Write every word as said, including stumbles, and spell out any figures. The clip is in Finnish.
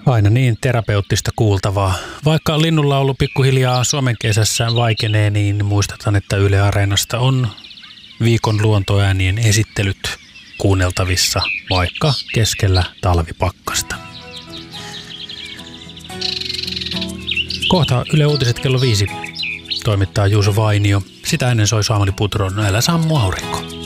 Aina niin terapeuttista kuultavaa. Vaikka linnunlaulu pikkuhiljaa Suomen kesässä vaikenee, niin muistetaan, että Yle Areenasta on viikon luontoäänien esittelyt kuunneltavissa vaikka keskellä talvipakkasta. Kohta Yle Uutiset kello viisi toimittaa Juuso Vainio. Sitä ennen soi Saamani Putron Älä sammu aurinko.